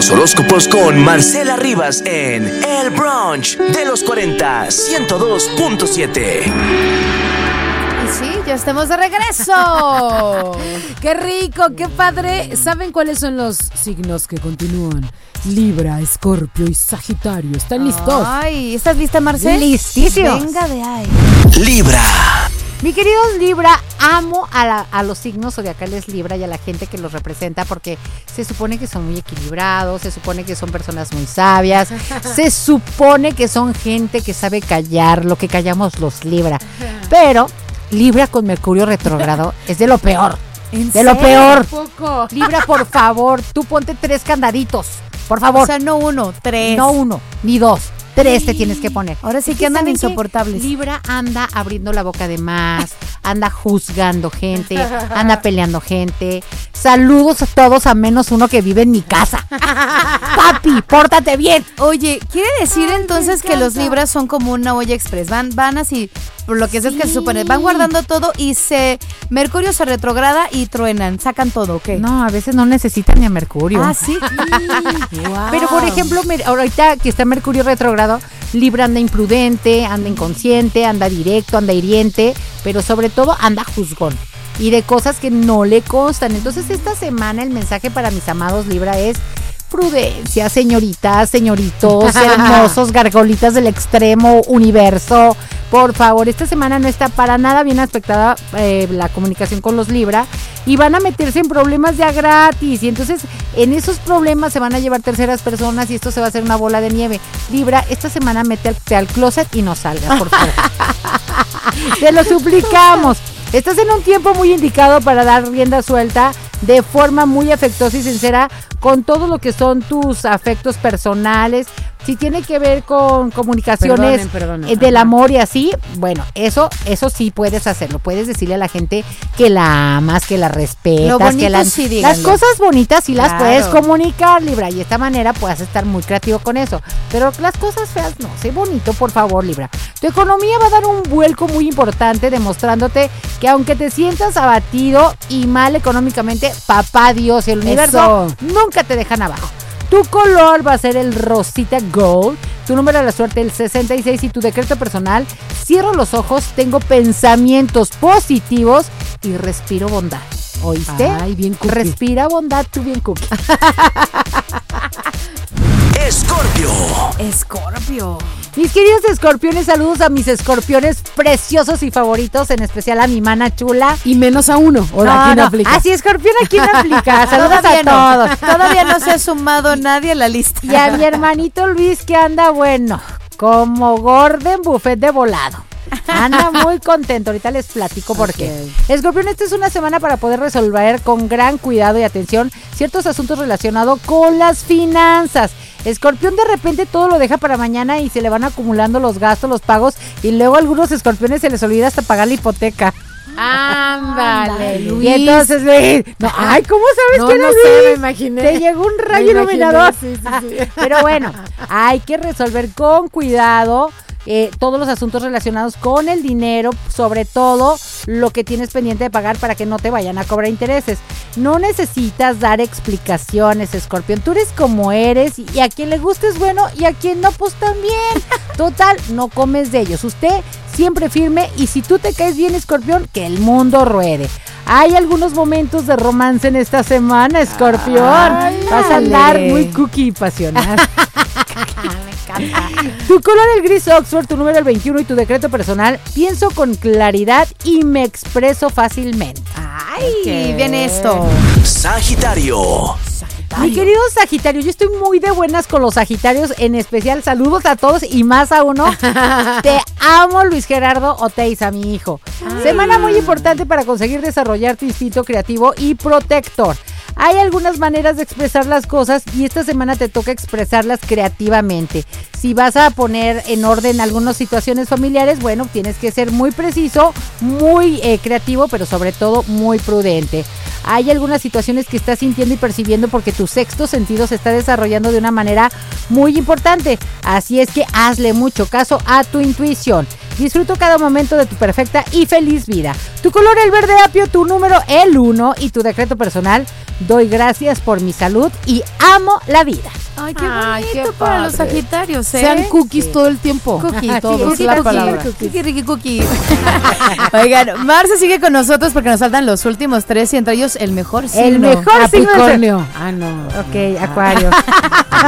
Los horóscopos con Marcela Rivas en El Brunch de los 40, 102.7. Y sí, ya estamos de regreso. ¡Qué rico, qué padre! ¿Saben cuáles son los signos que continúan? Libra, Escorpio y Sagitario. ¿Están listos? Ay, ¿estás lista, Marcela? Listísimos. Venga de ahí. Libra. Mi queridos Libra, amo a los signos zodiacales Libra y a la gente que los representa porque se supone que son muy equilibrados, se supone que son personas muy sabias, se supone que son gente que sabe callar lo que callamos los Libra. Pero Libra con Mercurio retrógrado es de lo peor. De lo peor. Poco. Libra, por favor, tú ponte 3 candaditos. Por favor. O sea, no 1, 3. No 1, ni 2. 3 te tienes que poner. Ahora sí que andan ¿saben insoportables. qué? Libra anda abriendo la boca de más, anda juzgando gente, anda peleando gente. Saludos a todos, a menos uno que vive en mi casa. Papi, pórtate bien. Oye, ¿quiere decir entonces que los Libras son como una olla express? Van así, por lo que sé es que se supone, van guardando todo y Mercurio se retrograda y truenan, sacan todo, ¿ok? No, a veces no necesitan ni a Mercurio. Ah, ¿sí? Wow. Pero por ejemplo, ahorita que está Mercurio retrógrado, Libra anda imprudente, anda inconsciente, anda directo, anda hiriente, pero sobre todo anda juzgón y de cosas que no le constan. Entonces esta semana el mensaje para mis amados Libra es prudencia, señoritas, señoritos, hermosos, gargolitas del extremo universo. Por favor, esta semana no está para nada bien aspectada la comunicación con los Libra y van a meterse en problemas ya gratis y entonces en esos problemas se van a llevar terceras personas y esto se va a hacer una bola de nieve. Libra, esta semana métete al closet y no salgas, por favor. Te lo suplicamos. Estás en un tiempo muy indicado para dar rienda suelta de forma muy afectuosa y sincera con todo lo que son tus afectos personales. Si tiene que ver con comunicaciones del amor y así, bueno, eso sí puedes hacerlo. Puedes decirle a la gente que la amas, que la respetas, lo bonito, que sí, las cosas bonitas sí las claro. puedes comunicar, Libra, y de esta manera puedes estar muy creativo con eso. Pero las cosas feas no, sé bonito, por favor, Libra. Tu economía va a dar un vuelco muy importante demostrándote que aunque te sientas abatido y mal económicamente, papá Dios y el universo nunca te dejan abajo. Tu color va a ser el rosita gold, tu número de la suerte el 66 y tu decreto personal, cierro los ojos, tengo pensamientos positivos y respiro bondad. ¿Oíste? Ay, bien cookie. Respira bondad, tú bien cookie. Escorpio. Mis queridos escorpiones, saludos a mis escorpiones preciosos y favoritos, en especial a mi mana chula. Y menos a uno. Aquí no aplica. Así, escorpión aquí no aplica. Saludos a todos. Todavía no se ha sumado nadie a la lista. Y a mi hermanito Luis que anda bueno, como Gordon Buffet de volado. Anda muy contento, ahorita les platico por qué. Escorpión, esta es una semana para poder resolver con gran cuidado y atención ciertos asuntos relacionados con las finanzas. Escorpión de repente todo lo deja para mañana y se le van acumulando los gastos, los pagos y luego a algunos escorpiones se les olvida hasta pagar la hipoteca. Ándale, Luis. Y entonces Luis, ¿cómo sabes que era Luis? Sé, me imaginé. Te llegó un rayo iluminador. Sí. Pero bueno, hay que resolver con cuidado todos los asuntos relacionados con el dinero, sobre todo lo que tienes pendiente de pagar para que no te vayan a cobrar intereses. No necesitas dar explicaciones, Escorpión. Tú eres como eres y a quien le guste es bueno y a quien no, pues también. Total, no comes de ellos. Usted siempre firme y si tú te caes bien, Escorpión, que el mundo ruede. Hay algunos momentos de romance en esta semana, Escorpión. Vas a andar muy cookie y pasional. Me encanta. Tu color el gris Oxford, tu número el 21 y tu decreto personal. Pienso con claridad y me expreso fácilmente. Ay, viene esto. Sagitario. Mi querido Sagitario, yo estoy muy de buenas con los Sagitarios, en especial saludos a todos y más a uno. Te amo, Luis Gerardo Oteiza, mi hijo. Semana muy importante para conseguir desarrollar tu instinto creativo y protector. Hay algunas maneras de expresar las cosas y esta semana te toca expresarlas creativamente. Si vas a poner en orden algunas situaciones familiares, bueno, tienes que ser muy preciso, muy creativo, pero sobre todo muy prudente. Hay algunas situaciones que estás sintiendo y percibiendo porque tu sexto sentido se está desarrollando de una manera muy importante. Así es que hazle mucho caso a tu intuición. Disfruto cada momento de tu perfecta y feliz vida. Tu color el verde apio, tu número el 1 y tu decreto personal. Doy gracias por mi salud y amo la vida. Ay, qué bonito qué para los padre. Sagitarios, ¿eh? Sean cookies todo el tiempo. Cookie, todo sí, es la cookie, palabra. Cookie, Ricky, cookie. Oigan, Marce sigue con nosotros porque nos faltan los últimos 3 y entre ellos el mejor signo. El mejor signo. Capricornio. Ok, Acuario.